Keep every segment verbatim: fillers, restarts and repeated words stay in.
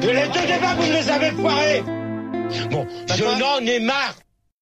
Mais les deux débats, vous me les avez foirés. Bon, je n'en ai marre.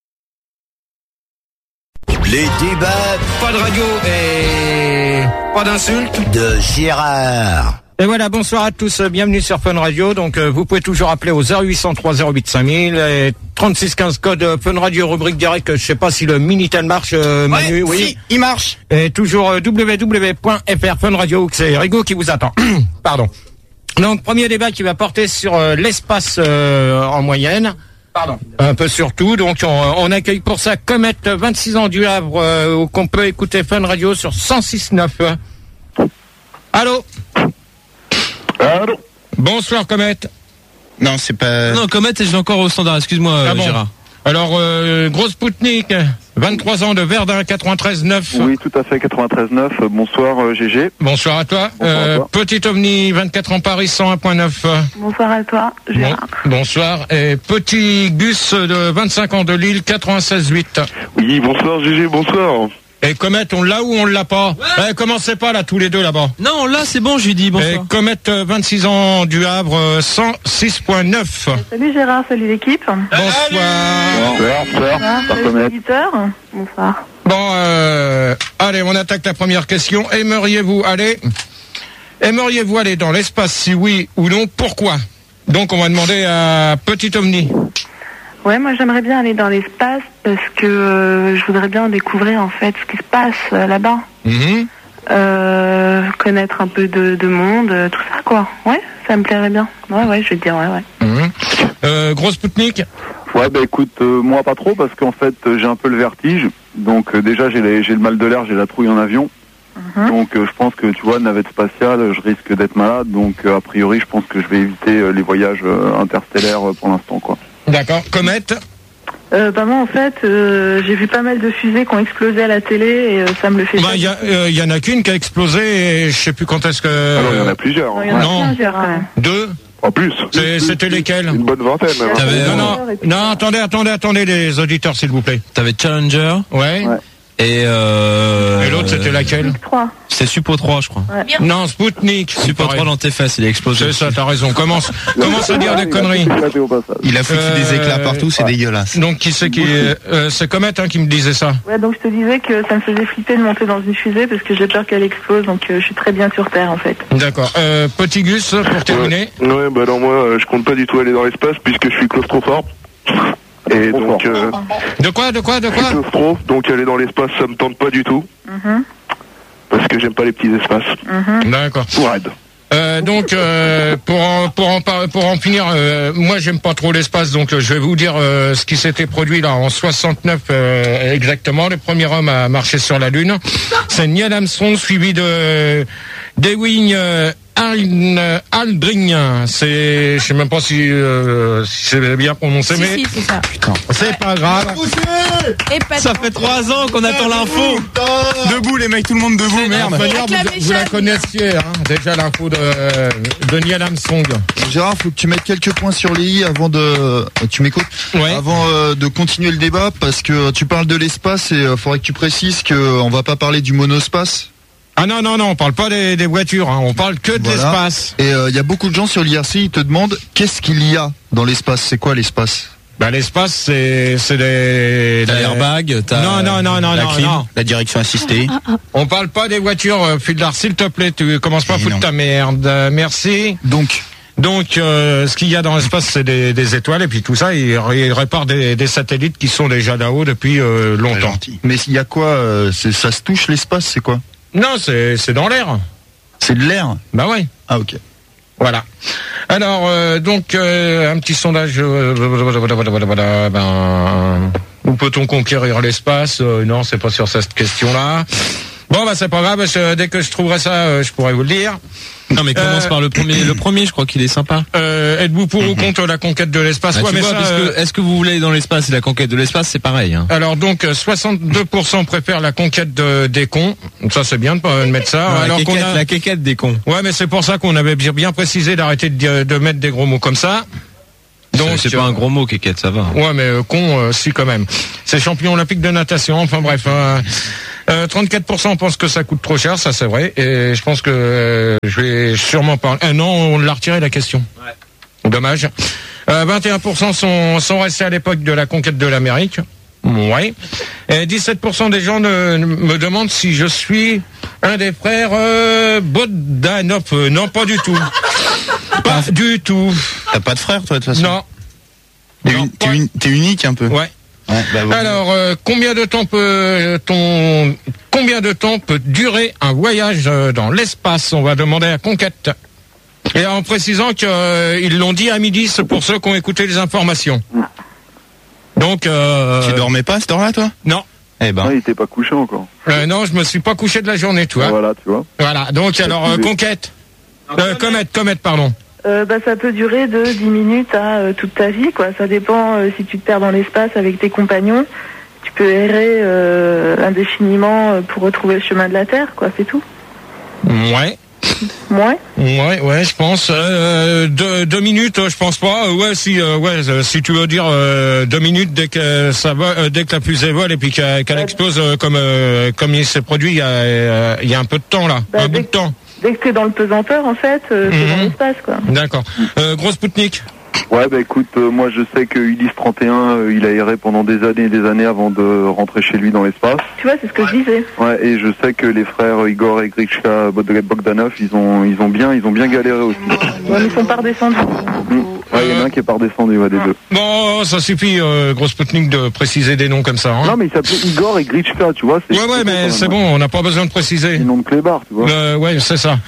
Les débats, pas de radio et pas d'insultes de Gérard. Et voilà, bonsoir à tous, bienvenue sur Fun Radio. Donc euh, vous pouvez toujours appeler au zéro huit cent trois zéro huit cinq mille et trente-six quinze code euh, Fun Radio, rubrique direct. Je sais pas si le Minitel marche, euh, Manu. Ouais, oui, si, il marche. Et toujours euh, w w w point f r Fun Radio, c'est Rigo qui vous attend. Pardon. Donc premier débat qui va porter sur euh, l'espace euh, en moyenne. Pardon. Un peu sur tout. Donc on, on accueille pour ça Comet, vingt-six ans du Havre, euh, qu'on peut écouter Fun Radio sur cent six neuf. Allô. Allô. Bonsoir Comet. Non, c'est pas... Non, Comet, je suis encore au standard, excuse-moi Ah bon. Gérard. Alors, euh, Grosse Spoutnik, vingt-trois ans de Verdun, quatre-vingt-treize neuf. Oui, tout à fait, quatre-vingt-treize neuf. Bonsoir euh, G G. Bonsoir à toi. Bonsoir euh, à toi. Petit OVNI, vingt-quatre ans Paris, cent un virgule neuf. Bonsoir à toi, Gérard. Bon, bonsoir. Et Petit Gus de vingt-cinq ans de Lille, quatre-vingt-seize huit. Oui, bonsoir G G, bonsoir. Et Comet, on l'a ou on l'a pas? Ouais. Eh, commencez pas là, tous les deux là-bas. Non, là, c'est bon, je lui dis Et bonsoir. Comet, euh, vingt-six ans du Havre, euh, cent six virgule neuf. Salut Gérard, salut l'équipe. Bonsoir. Bonsoir, bonsoir. Bonsoir, Par salut Comet. les auditeurs. Bonsoir. Bon, euh, allez, on attaque la première question. Aimeriez-vous aller, aimeriez-vous aller dans l'espace, si oui ou non, pourquoi? Donc, on va demander à Petit OVNI. Ouais, moi j'aimerais bien aller dans l'espace parce que euh, je voudrais bien découvrir en fait ce qui se passe euh, là-bas. Mhm. Euh, connaître un peu de, de monde, euh, tout ça quoi. Ouais, ça me plairait bien. Ouais, ouais, je vais te dire ouais, ouais. Mhm. Euh, Gros Spoutnik. Ouais, bah écoute, euh, moi pas trop, parce qu'en fait, euh, j'ai un peu le vertige. Donc euh, déjà, j'ai, les, j'ai le mal de l'air, j'ai la trouille en avion. Mhm. Donc euh, je pense que, tu vois, navette spatiale, je risque d'être malade. Donc euh, a priori, je pense que je vais éviter euh, les voyages euh, interstellaires euh, pour l'instant, quoi. D'accord. Comet. Euh, bah moi en fait, euh, j'ai vu pas mal de fusées qui ont explosé à la télé et euh, ça me le fait. Bah, il y, euh, y en a qu'une qui a explosé et je sais plus quand est-ce que. Alors, il y en a plusieurs. Non, il y hein. en a Non. plusieurs quand même. Deux. En plus. C'est- C'était lesquelles? Une bonne vingtaine, même. T'avais- Non, Euh, non, non, attendez, attendez, attendez, les auditeurs, s'il vous plaît. T'avais Challenger Ouais. Ouais. et euh... Et l'autre, c'était laquelle? X trois. C'est Suppo trois, je crois. Non, Spoutnik. Suppo trois dans tes fesses, il a explosé. C'est ça, t'as raison. Commence, commence à dire des conneries. Éclaté au passage. Il a foutu Euh, des éclats partout, c'est ouais. dégueulasse. Donc, qui c'est qui, euh, c'est Comet, hein, qui me disait ça. Ouais, donc je te disais que ça me faisait flipper de monter dans une fusée parce que j'ai peur qu'elle explose, donc euh, je suis très bien sur Terre en fait. D'accord. Euh, Petit Gus, pour terminer. Ouais, ouais bah alors moi, euh, je compte pas du tout aller dans l'espace puisque je suis claustrophobe. Et donc, euh, De quoi, de quoi, de je suis quoi? claustro, donc aller dans l'espace, ça me tente pas du tout. Mhm. Parce que j'aime pas les petits espaces. Mhm. D'accord. Tout raide. Euh, donc euh, pour en, pour en par- pour en finir, euh, moi j'aime pas trop l'espace, donc euh, je vais vous dire euh, ce qui s'était produit là en soixante-neuf euh, exactement. Le premier homme à marcher sur la Lune, c'est Neil Armstrong, suivi de d'Ewing euh, Aldrin. Aldrin. C'est, je sais même pas si, euh, si c'est bien prononcé, Si, mais si, c'est ça. c'est pas grave. Et pas Ça fait trois ans qu'on attend l'info. Debout les mecs, tout le monde debout, De merde. toute manière, Avec la vous, vous la méchante. connaissiez, hein, déjà l'info de, de Neil Armstrong. Gérard, faut que tu mettes quelques points sur les i avant de... Tu m'écoutes? Ouais. Avant euh, de continuer le débat, parce que tu parles de l'espace et euh, faudrait que tu précises qu'on va pas parler du monospace. Ah non, non, non, on parle pas des, des voitures, hein, on parle que de Voilà. l'espace. Et il euh, y a beaucoup de gens sur l'I R C, ils te demandent qu'est-ce qu'il y a dans l'espace. C'est quoi l'espace? Bah, l'espace, c'est, c'est des... T'as des- l'airbag, t'as Non, non, non, non, la non, clim, non. la direction assistée. On parle pas des voitures, euh, Fildar, s'il te plaît, tu commences pas à Eh foutre non. ta merde. Euh, merci. Donc, Donc, euh, ce qu'il y a dans l'espace, c'est des, des étoiles, et puis tout ça, il, il répare des, des satellites qui sont déjà là-haut depuis euh, longtemps. mais il y a quoi euh, c'est- Ça se touche l'espace, c'est quoi? Non, c'est, c'est dans l'air. C'est de l'air? Bah ouais. Ah ok. Voilà. Alors, euh, donc, euh, un petit sondage. Euh, voilà, voilà, voilà, ben, où peut-on conquérir l'espace? euh, Non, c'est pas sur cette question-là. Bon, bah, c'est pas grave, parce que dès que je trouverai ça, euh, je pourrai vous le dire. Non mais commence Euh, par le premier. Le premier, je crois qu'il est sympa. Euh, êtes-vous pour ou contre la conquête de l'espace? Bah, Ouais, tu mais vois, ça, parce euh, que est-ce que vous voulez aller dans l'espace et la conquête de l'espace, c'est pareil. Hein. alors donc, euh, soixante-deux pour cent préfèrent la conquête de, des cons. Donc ça, c'est bien de pas de mettre ça. Non, alors la, qu'on quéquette, a... la quéquette des cons. Ouais, mais c'est pour ça qu'on avait bien bien précisé d'arrêter de, dire- de mettre des gros mots comme ça. Donc c'est pas un gros mot, quéquette, ça va. Ouais, mais euh, con, euh, si quand même. C'est champion olympique de natation. Enfin bref. Euh, euh, trente-quatre pour cent pensent que ça coûte trop cher, ça c'est vrai. Et je pense que euh, je vais sûrement parler. Ah non, on l'a retiré la question. Ouais. Dommage. Euh, vingt et un pour cent sont, sont restés à l'époque de la conquête de l'Amérique. Ouais. Et dix-sept pour cent des gens ne, ne me demandent si je suis un des frères euh, Bogdanov. Euh, non, pas du tout. Pas du tout. T'as pas de frère, toi, de toute façon? Non. T'es, non, t'es, un, t'es unique un peu. Ouais. Ouais, bah, ouais. Alors, euh, combien de temps peut ton, combien de temps peut durer un voyage euh, dans l'espace? On va demander à Conquête. Et en précisant qu'ils euh, l'ont dit à midi, c'est pour ceux qui ont écouté les informations. Donc, euh, tu dormais pas à cette heure-là, toi? Non. Eh ben. Ah, il était pas couché encore. Euh, non, je me suis pas couché de la journée, toi. Ah, voilà, tu vois. Voilà. Donc, alors, euh, Conquête. Euh, Comète, Comète, pardon. Euh, bah, ça peut durer de dix minutes à euh, toute ta vie, quoi. Ça dépend euh, si tu te perds dans l'espace avec tes compagnons. Tu peux errer euh, indéfiniment euh, pour retrouver le chemin de la Terre, quoi. C'est tout. Ouais. Ouais. Ouais, ouais, je pense. Euh, deux, deux minutes, je pense pas. Euh, ouais, si, euh, ouais, si tu veux dire euh, deux minutes dès que ça va, euh, dès que la fusée vole et puis qu'elle, qu'elle explose euh, comme euh, comme il s'est produit il y a euh, il y a un peu de temps là, bah, un bout de temps. Dès que t'es dans le pesanteur, en fait, euh, mm-hmm. t'es dans l'espace, quoi. D'accord. Euh, gros Spoutnik. Ouais, bah écoute, euh, moi je sais que Ulysse trente et un, euh, il a erré pendant des années et des années avant de rentrer chez lui dans l'espace. Tu vois, c'est ce que je disais. Ouais, et je sais que les frères Igor et Grishka Bogdanov, ils ont, ils ont bien, ils ont bien galéré aussi. Ouais, ils sont pas redescendus. Mmh. Ouais, il y en a un qui est pas redescendu, ouais, des deux. Bon, ça suffit, euh, gros Spoutnik, de préciser des noms comme ça. Hein. Non, mais il s'appelait Igor et Grishka, tu vois. C'est ouais, ouais, mais c'est bon, on n'a pas besoin de préciser. C'est le nom de clébard, tu vois. Euh, ouais, c'est ça.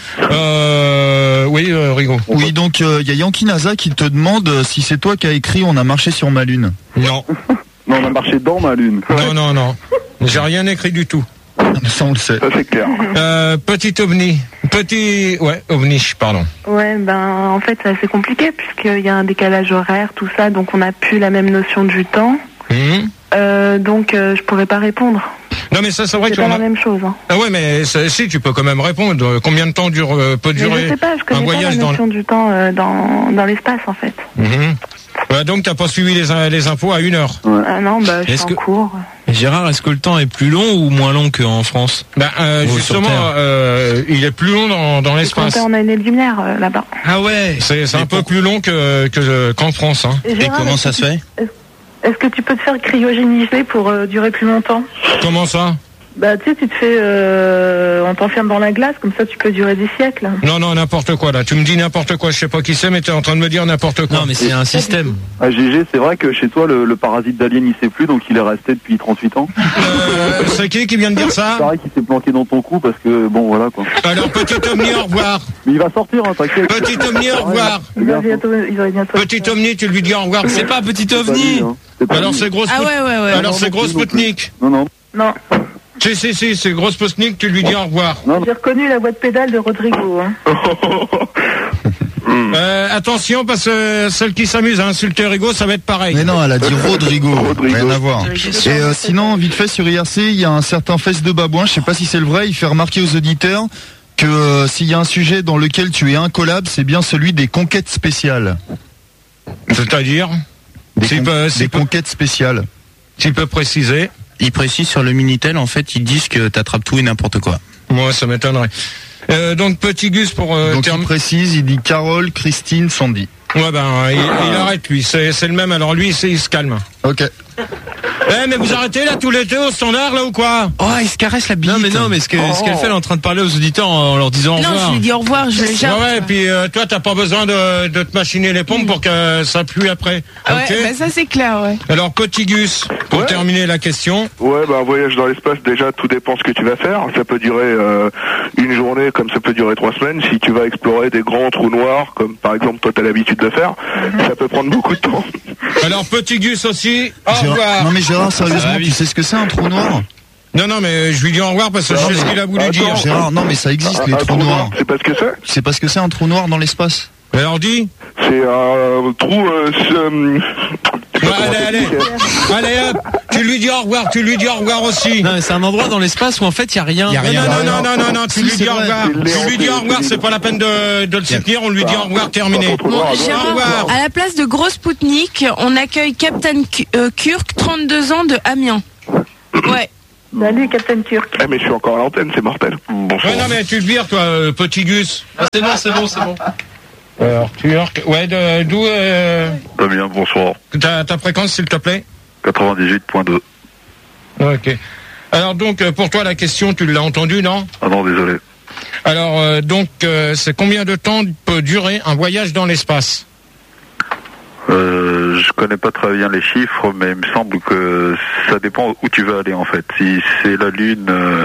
Euh, oui, euh, Rigo. Oui, donc il euh, y a Yankee NASA qui te demande euh, si c'est toi qui as écrit On a marché sur ma lune. Non. Non, on a marché dans ma lune. Non, non, non. J'ai rien écrit du tout. Ça, on le sait. Ça, c'est clair. Euh, petit ovni. Petit, ouais, ovni, pardon. Ouais, ben, en fait, c'est assez compliqué puisqu'il y a un décalage horaire, tout ça, donc on n'a plus la même notion du temps. Mmh. Euh, donc, euh, je pourrais pas répondre. Non, mais ça, c'est vrai c'est que pas la a... même chose. Hein. Ah ouais, mais si, tu peux quand même répondre. Combien de temps dure, euh, peut durer mais je sais pas, je connais un pas voyage la notion dans... du temps euh, dans, dans l'espace, en fait. Mmh. Ouais, donc, t'as pas suivi les, les infos à une heure. Ouais. Ah non, bah, je suis en que... cours. Gérard, est-ce que le temps est plus long ou moins long qu'en France? Bah, euh, justement, euh, il est plus long dans, dans l'espace. On a une lumière euh, là-bas. Ah ouais. C'est, c'est un peu plus long que, que qu'en France. Hein. Et, Gérard, et comment ça se fait? Est-ce que tu peux te faire cryogéniser pour euh, durer plus longtemps? Comment ça? Bah tu sais, tu te fais, euh, on t'enferme dans la glace, comme ça tu peux durer des siècles. Non, non, n'importe quoi là. Tu me dis n'importe quoi. Je sais pas qui c'est, mais t'es en train de me dire n'importe quoi. Non, mais c'est un système. Ah, G G, c'est vrai que chez toi, le, le parasite d'alien, il sait plus, donc il est resté depuis trente-huit ans. Euh, c'est qui qui vient de dire ça? C'est vrai qu'il s'est planqué dans ton cou parce que, bon, voilà quoi. Alors, petit Omni, au revoir. Mais il va sortir, hein, t'inquiète. Petit Omni, au revoir. Il va bientôt, il va bientôt. Petit Omni, tu lui dis au revoir. C'est pas petit ovni. Hein. C'est Alors c'est gros. Ah ouais, ouais, ouais. Alors c'est gros Spoutnik. Non, non. Non. Si, si, si, c'est gros Spoutnik, tu lui dis au revoir. J'ai reconnu la voix de pédale de Rodrigo. Hein. euh, attention, parce que celle qui s'amuse à insulter Rigo, ça va être pareil. Mais non, elle a dit Rodrigo. Rodrigo. Rien à voir. Et euh, sinon, vite fait, sur I R C, il y a un certain Fesse de Babouin, je sais pas si c'est le vrai, il fait remarquer aux auditeurs que euh, s'il y a un sujet dans lequel tu es incollable, c'est bien celui des conquêtes spéciales. C'est-à-dire Des, si con- peut, des si conquêtes spéciales. Tu peux préciser. Ils précisent sur le Minitel, en fait, ils disent que t'attrapes tout et n'importe quoi. Moi, ça m'étonnerait. Euh, donc, petit Gus pour... Euh, Donc term... il précise, il dit Carole, Christine, Sandy. Ouais, ben, il, il arrête, lui. C'est, c'est le même. Alors, lui, c'est, il se calme. Ok. Eh, mais vous arrêtez, là, tout l'été au standard, là, ou quoi? Oh, il se caresse la bite. Non, mais non, mais ce, que, oh. ce qu'elle fait, elle est en train de parler aux auditeurs en leur disant au non, revoir. je lui dis au revoir, je le jette. Ouais, ouais, et puis euh, toi, t'as pas besoin de, de te machiner les pompes pour que ça pue après. Ah ouais, okay. bah ça c'est clair, ouais. Alors, petit Gus, pour ouais. terminer la question. Ouais, bah un voyage dans l'espace, déjà, tout dépend ce que tu vas faire. Ça peut durer euh, une journée, comme ça peut durer trois semaines. Si tu vas explorer des grands trous noirs, comme par exemple toi t'as l'habitude de faire, mm-hmm. ça peut prendre beaucoup de temps. Alors, petit Gus aussi, au Gérard... revoir. Non mais Gérard, sérieusement, tu sais ce que c'est un trou noir? Non, non, mais je lui dis au revoir parce que je sais ce qu'il a voulu Attends. dire. Gérard, non mais ça existe, Un, les un trous trou noirs. noir, c'est pas ce que c'est? Tu sais pas ce que c'est un trou noir dans l'espace? Alors, dis. C'est un trou... Euh, euh, Ouais, allez, allez, allez, hop, tu lui dis au revoir, tu lui dis au revoir aussi. Non, mais c'est un endroit dans l'espace où en fait il y a rien. Y a rien. Non, non, non, non, non, non, tu Si, lui c'est dis au vrai. revoir. Tu lui dis au revoir, c'est pas la peine de, de le soutenir, on lui dit au revoir, terminé. Bon, Gérard, au revoir. à la place de Gros Spoutnik, on accueille Captain K- euh, Kirk, trente-deux ans de Amiens. Ouais. Salut, Captain Kirk. Eh, mais je suis encore à l'antenne, c'est mortel. Bonjour. Ouais, non, mais tu le vires, toi, euh, petit Gus. Ah, c'est bon, c'est bon, c'est bon. Alors, Turc. Ouais, de- d'où euh, Damien, bonsoir. ta, ta fréquence, s'il te plaît? quatre-vingt-dix-huit point deux. Ok. Alors donc, euh, pour toi, la question, tu l'as entendue, non? Ah non, désolé. Alors, euh, donc, euh, c'est combien de temps peut durer un voyage dans l'espace? Euh, je connais pas très bien les chiffres, mais il me semble que ça dépend où tu veux aller en fait. Si c'est la Lune, euh,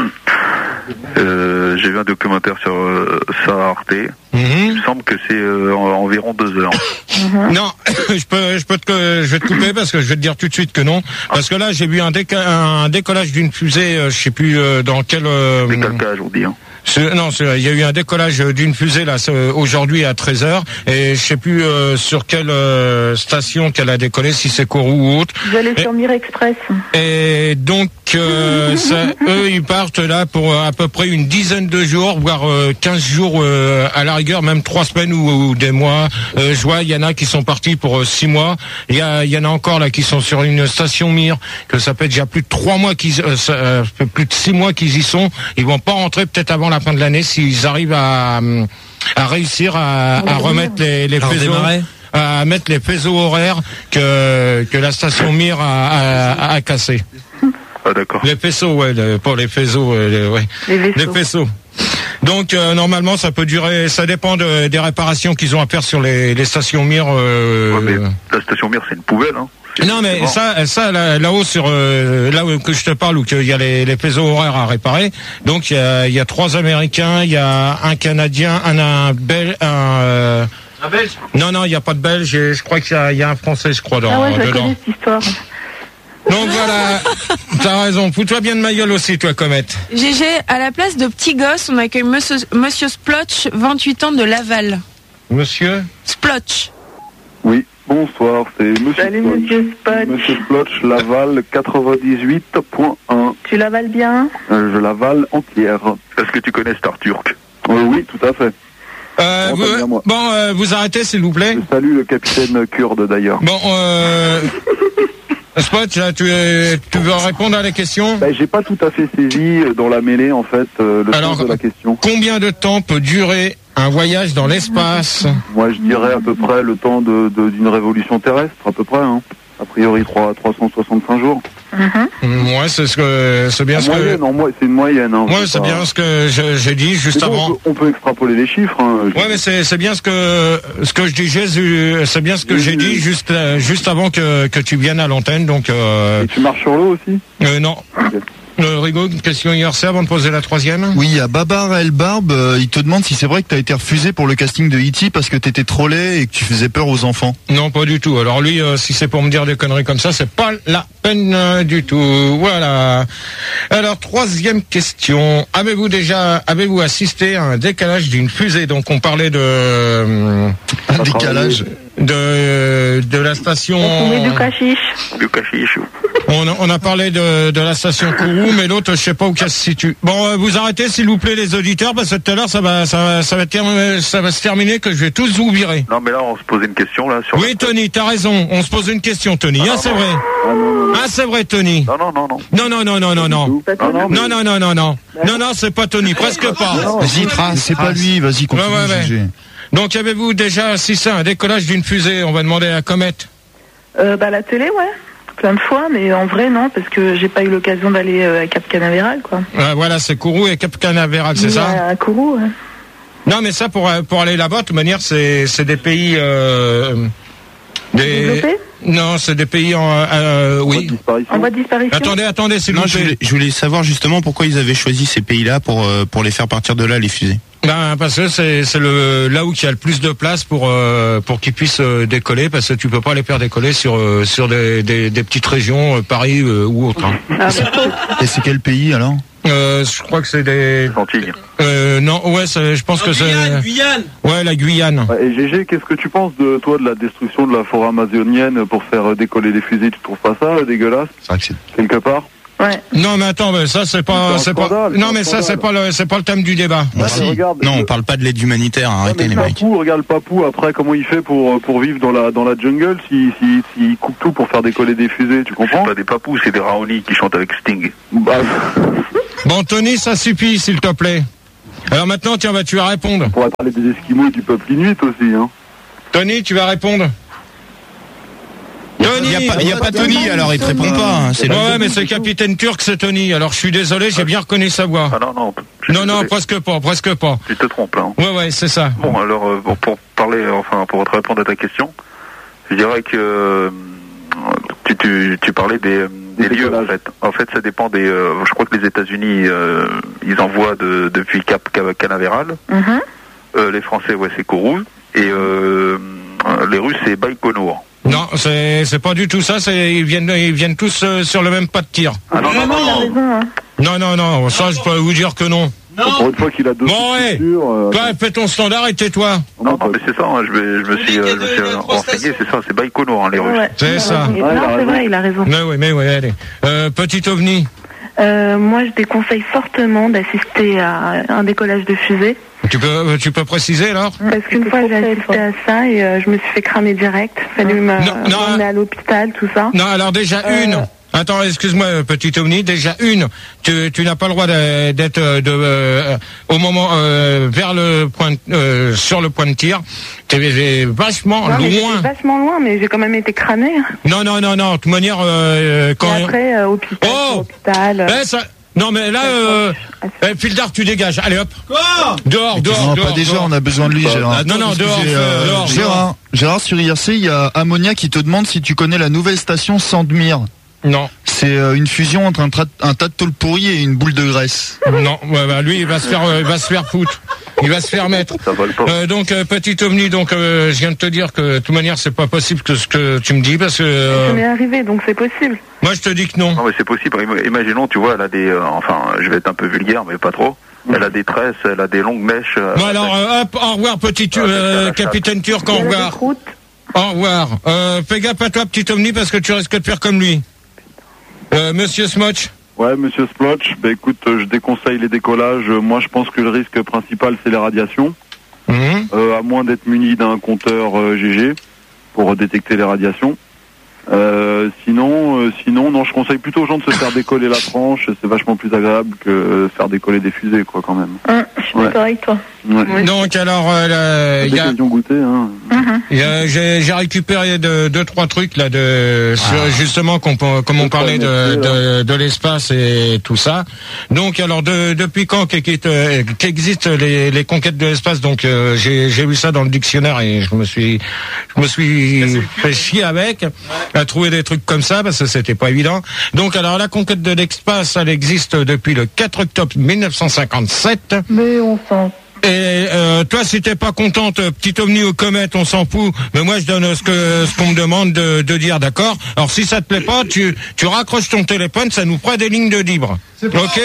euh, j'ai vu un documentaire sur euh, ça à Arte. Mm-hmm. Il me semble que c'est euh, en- environ deux heures. Non, je peux, je peux te, je vais te couper parce que je vais te dire tout de suite que non, parce que là j'ai vu un, déca- un décollage d'une fusée, euh, je sais plus euh, dans quel. Euh, Décalcage, on dit. Hein. c'est- non, c'est- il y a eu un décollage d'une fusée là c'est, euh, aujourd'hui à treize heures et je sais plus euh, sur quelle euh, station qu'elle a décollé, si c'est Kourou ou autre. Vous allez sur Mir Express. Et donc, euh, ça, eux, ils partent là pour euh, à peu près une dizaine de jours, voire euh, quinze jours euh, à la rigueur, même trois semaines ou, ou des mois. Euh, je vois, il y en a qui sont partis pour euh, six mois. Il y, a, il y en a encore là qui sont sur une station Mir, que ça fait déjà plus de trois mois qu'ils, euh, ça, euh, fait plus de six mois qu'ils y sont. Ils vont pas rentrer peut-être avant la fin de l'année s'ils arrivent à, à réussir à, à remettre les, les Alors, faisceaux. démarrer. À mettre les faisceaux horaires que, que la station Mir a, a, a cassé. Ah d'accord. Les faisceaux, ouais, le- pour les faisceaux, euh, les, ouais. Les vaisseaux. Les faisceaux. Donc euh, normalement, ça peut durer, ça dépend de, des réparations qu'ils ont à faire sur les, les stations Mir. Euh, Ouais, mais la station Mir, c'est une poubelle. Hein. C'est- non mais c'est mort. ça, ça là, là-haut sur euh, là où que je te parle où qu'il y a les, les faisceaux horaires à réparer. Donc il y a, il y a trois Américains, il y a un Canadien, un, un Belge, un euh, Un Belge? non non il y a pas de Belge. et Je crois qu'il y a, il y a un Français, je crois dans, Ah ouais, je la dedans. connais cette histoire. Donc voilà, t'as raison. Fous-toi bien de ma gueule aussi, toi, Comète. G G, à la place de petit gosse, on accueille Monsieur, Monsieur Splotch, vingt-huit ans de Laval. Monsieur Splotch. Oui, bonsoir, c'est Monsieur Salut, Splotch. Monsieur Spot. Monsieur Splotch, Laval quatre-vingt-dix-huit point un. Tu l'avales bien? Euh, je l'avale entière. Est-ce que tu connais Star Turk? Euh, oui, tout à fait. euh, Bon, très bien, vous, moi. Bon, euh, vous arrêtez, s'il vous plaît. Je salue le capitaine kurde d'ailleurs. Bon, euh... Spot, là, tu, es, tu veux répondre à la question? Ben, j'ai pas tout à fait saisi euh, dans la mêlée en fait euh, le Alors, sens de la question. Combien de temps peut durer un voyage dans l'espace? Moi je dirais à peu près le temps de, de- d'une révolution terrestre, à peu près. Hein. A priori trois- trois cent soixante-cinq jours. Moi, c'est ce que, c'est bien En ce moyenne, que, en mo- c'est une moyenne. Hein, moi, faut c'est pas- bien ce que je- j'ai dit juste C'est bon, avant. on, peut, on peut extrapoler les chiffres. Hein. Ouais, mais c'est c'est bien ce que ce que je dis, Jésus. C'est bien ce que Oui, j'ai oui, dit oui. juste euh, juste avant que que tu viennes à l'antenne. Donc euh, Et tu marches sur l'eau aussi? euh, non. Ok. Euh, Rigaud, une question I R C avant de poser la troisième. Oui, à Babar El Barbe, euh, il te demande si c'est vrai que t'as été refusé pour le casting de E T parce que t'étais trop laid et que tu faisais peur aux enfants. Non, pas du tout. Alors lui, euh, si c'est pour me dire des conneries comme ça, c'est pas la peine euh, du tout. Voilà. Alors troisième question. Avez-vous déjà, avez-vous assisté à un décalage d'une fusée? Donc on parlait de euh, Un décalage. de de la station. On met du cachiche. Du cachiche. On a, on a parlé de, de la station Kourou, mais l'autre, je sais pas où qu'elle se situe. Bon, euh, vous arrêtez, s'il vous plaît, les auditeurs, parce que tout à l'heure, ça va, ça va, ça va, ter- ça va se terminer, que je vais tous vous virer. Non, mais là, on se posait une question là sur. Oui, Tony, t'as raison. On se pose une question, Tony. Ah, c'est vrai. Ah, non, non, non. Ah, c'est vrai, Tony. Non, non, non, non. Non, non, non, non, non, non. Pas Non, non, mais- Non, non, non, non, non. Non, non, c'est pas Tony, presque pas. Vas-y, trace. C'est pas lui, vas-y, continue. Ouais, ouais, ouais. G G. Donc, avez-vous déjà assisté à un décollage d'une fusée? On va demander à Comète. Euh, bah, la télé, ouais. Plein de fois, mais en vrai, non, parce que j'ai pas eu l'occasion d'aller euh, à Cap Canaveral, quoi. Euh, voilà, c'est Kourou et Cap Canaveral, c'est Ni ça? À Kourou, ouais. Non, mais ça, pour, pour aller là-bas, de toute manière, c'est c'est des pays... Euh, des... Développés? Non, c'est des pays en... Euh, Voie de oui. disparition. En voie de disparition? Attendez, attendez, s'il Non, vous je plaît. voulais, je voulais savoir justement pourquoi ils avaient choisi ces pays-là pour, euh, pour les faire partir de là, les fusées. Ben, parce que c'est c'est le là où il y a le plus de place pour euh, pour qu'ils puissent euh, décoller, parce que tu peux pas les faire décoller sur euh, sur des, des, des petites régions, euh, Paris euh, ou autre. Hein. Ah, bah, Et c'est quel pays alors? Euh, je crois que c'est des... Antilles. Euh, non, ouais, c'est- je pense que c'est... Guyane, Guyane. Ouais, la Guyane. Ouais, et G G, qu'est-ce que tu penses de toi de la destruction de la forêt amazonienne pour faire euh, décoller les fusées? Tu trouves pas ça euh, dégueulasse C'est vrai que c'est... quelque part? ouais. Non, mais attends, mais ça c'est pas, C'est un c'est pas. scandale, Non, c'est un mais ça c'est scandale. pas le, c'est pas le thème du débat. Bah Ouais, si. regarde, Non, le- on parle pas de l'aide humanitaire, Ouais, arrêtez mais les le mecs. Papou, regarde Papou après comment il fait pour pour vivre dans la dans la jungle si si s'il coupe tout pour faire décoller des fusées, tu C'est comprends? pas des papous, c'est des Raoni qui chantent avec Sting. Bah, Bon, Tony, ça suffit, s'il te plaît. Alors maintenant, tiens, bah, tu vas répondre. On pourra parler des Esquimaux et du peuple inuit aussi. Hein. Tony, tu vas répondre. Tony, il n'y a, pas, y a pas Tony, alors il te répond pas. Hein, c'est ouais, le... ouais, mais c'est Capitaine Turc, c'est Tony. Alors je suis désolé, j'ai bien reconnu sa voix. Ah non, non. Non, non, presque pas, presque pas. Tu te trompes, hein. Ouais, ouais, c'est ça. Bon, alors, euh, pour parler, enfin, pour te répondre à ta question, je dirais que euh, tu, tu, tu parlais des, des lieux, en fait. En fait, ça dépend des... Euh, je crois que les États-Unis, euh, ils envoient de, depuis Cap Canaveral. Mhm. Euh, les Français, ouais, c'est Kourou. Et euh, les Russes, c'est Baïkonour. Non, c'est c'est pas du tout ça. C'est ils viennent ils viennent tous euh, sur le même pas de tir. Ah non, non, non, Il a raison, hein. Non, non, non. Ça, je peux vous dire que non. Pour une fois qu'il a deux Bon, ouais. structures, euh, Toi, fais ton standard et tais-toi. non, non, mais c'est ça. Hein, je, vais, je me suis, euh, je me suis renseigné. C'est ça, c'est Baïkonour, hein, les Russes. Ouais. C'est Il a ça. raison. Ouais, il a Non, c'est raison. vrai, il a raison. Mais oui, mais oui, allez. Euh, petit ovni. Euh, moi, je déconseille fortement d'assister à un décollage de fusée. Tu peux tu peux préciser alors? Parce qu'une fois, j'ai assisté à ça et euh, je me suis fait cramer direct. Fallu me Non, non. m'emmener à l'hôpital, tout ça. Non, alors déjà Euh, une. Attends, excuse-moi, petit ovni. Déjà une. Tu, tu n'as pas le droit de- d'être euh, de, euh, au moment euh, vers le point de- euh, sur le point de tir. T'es vachement Non, mais loin. j'étais vachement loin, mais j'ai quand même été cramé. Non, non, non, non. De toute manière, euh, quand Et après, euh, hôpital, Oh sur hôpital. euh, Eh, ça... Non, mais là, euh... eh, Fildar, tu dégages. Allez, hop. Quoi Dehors, dehors, Non, dehors. pas déjà, dehors. on a besoin de lui, Gérard. Non, non, dehors, Excusez, euh, dehors, Gérard, Gérard, sur I R C, il y a Ammonia qui te demande si tu connais la nouvelle station Sandmire. Non. C'est euh, une fusion entre un, tra- un tas de tôle pourri et une boule de graisse. Non, ouais, bah, lui, il va se faire, euh, il va se faire foutre. Il va se faire mettre. Ça vole pas. Euh, donc, euh, petit ovni, donc, euh, je viens de te dire que, de toute manière, c'est pas possible que ce que tu me dis, parce que, euh, Ça m'est arrivé, donc c'est possible. moi, je te dis que non. Non, mais c'est possible. Im- Imaginons, tu vois, elle a des... euh, enfin, je vais être un peu vulgaire, mais pas trop. Elle a des tresses, elle a des longues mèches. euh, Bon, alors, euh, hop, au revoir, petit, Ah, euh, c'est ça, la capitaine Turc, au Il y a revoir. des croûtes. Au revoir. Euh, fais gaffe à toi, petit ovni, parce que tu risques de faire comme lui. Euh, monsieur Smotch. Ouais, monsieur Splotch, bah écoute, euh, je déconseille les décollages. Euh, Moi, je pense que le risque principal, c'est les radiations. Mhm. Euh, à moins d'être muni d'un compteur euh, G G pour détecter les radiations. Euh, sinon, euh, sinon, non, je conseille plutôt aux gens de se faire décoller la tranche. C'est vachement plus agréable que euh, faire décoller des fusées, quoi, quand même. Hein, je suis Ouais. d'accord avec toi. Ouais. Donc, alors, euh, là, il y a, L'occasion goûter, hein. il y a- j'ai j'ai récupéré deux, deux, trois trucs, là, de, sur, justement, qu'on peut- comme on Deux, trois parlait de, métiers, de, de l'espace et tout ça. Donc, alors, de, depuis quand qu'existent euh, qu'existent les, les conquêtes de l'espace? Donc, euh, j'ai j'ai vu ça dans le dictionnaire et je me suis, je me suis fait chier avec, à trouver des trucs comme ça, parce que c'était pas évident. Donc, alors, la conquête de l'espace, elle existe depuis le quatre octobre mille neuf cent cinquante-sept. Mais on sent. Et euh, toi, si t'es pas contente, petit ovni aux comètes, on s'en fout. Mais moi, je donne ce que ce qu'on me demande de, de dire, d'accord? Alors, si ça te plaît pas, tu tu raccroches ton téléphone, ça nous fera des lignes de libre. Ok?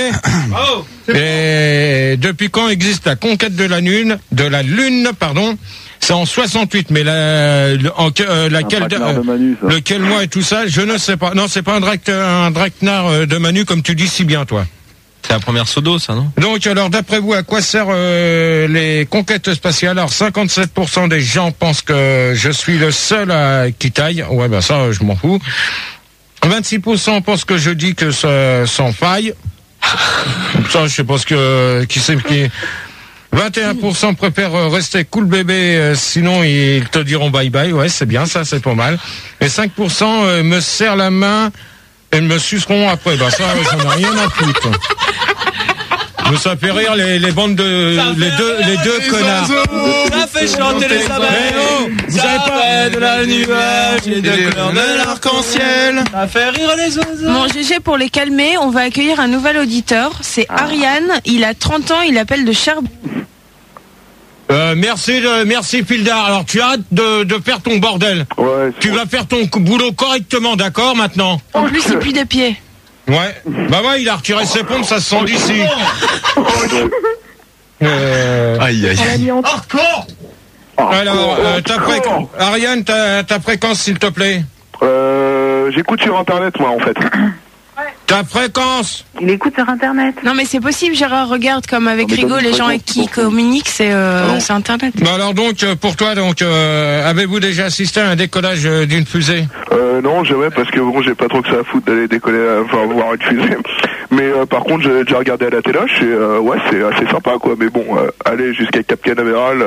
Et depuis quand existe la conquête de la lune, de la lune, pardon? C'est en soixante-huit, mais la, le- en, euh, laquelle, Un traquenard de Manu, ça. lequel mois et tout ça, je ne sais pas. Non, c'est pas un drac, un dracnar euh, de Manu comme tu dis si bien, toi. C'est la première Sodo, ça, non? Donc, alors, d'après vous, à quoi servent euh, les conquêtes spatiales? Alors, cinquante-sept pour cent des gens pensent que je suis le seul à qui taille. Ouais, ben ça, je m'en fous. vingt-six pour cent pensent que je dis que ça sans faille. Ça, je sais pas ce que qui c'est qui. vingt et un pour cent préfèrent rester cool bébé, euh, sinon ils te diront bye bye. Ouais, c'est bien, ça, c'est pas mal. Et cinq pour cent euh, me serrent la main et me suceront après. Bah ça, j'en ai rien à foutre. Mais ça fait rire les, les bandes de les deux les deux connards. Ça fait chanter les abeilles. Eh oh, vous savez pas de la nuage et de couleurs de l'arc-en-ciel. Ça fait rire les oiseaux. Bon, G G, pour les calmer, on va accueillir un nouvel auditeur. C'est Ariane. Il a trente ans. Il appelle de Cherbourg. Euh, merci, de, merci Fildar. Alors tu arrêtes de, de faire ton bordel. Ouais, Tu vas faire ton cou- boulot correctement, d'accord, maintenant? En plus, il pue des pieds. Ouais. Bah ouais, il a retiré ses pompes, ça se sent d'ici. Euh, Aïe, aïe. On l'a mis en alors, euh, ta fréquence, Ariane, ta, ta fréquence, s'il te plaît. Euh, j'écoute sur Internet, moi, en fait. Ta fréquence. Il écoute sur Internet. Non, mais c'est possible, Gérard. Regarde, comme avec Non, mais Rigo, donne les une gens avec qui fréquence, communiquent, c'est euh, Non. c'est Internet. Bah alors donc, euh, pour toi, donc, euh, avez-vous déjà assisté à un décollage euh, d'une fusée? Euh, non, jamais, parce que bon, j'ai pas trop que ça à foutre d'aller décoller, euh, enfin, voir une fusée. Mais euh, par contre, j'ai déjà regardé à la téloche et euh, ouais, c'est assez sympa quoi. Mais bon, euh, aller jusqu'à Cap Canaveral,